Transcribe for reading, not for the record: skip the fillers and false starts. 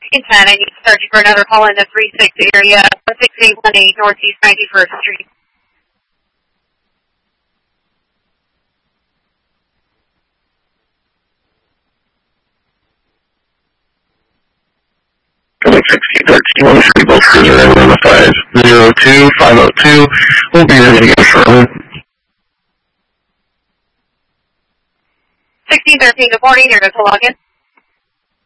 1610, I need to search for another call in the 36 area, 6818 Northeast 91st Street. Coming 1613, one Freebolt Cruiser, Atlanta 502502. We'll be ready to go shortly. 1613, good morning, you're good to log in.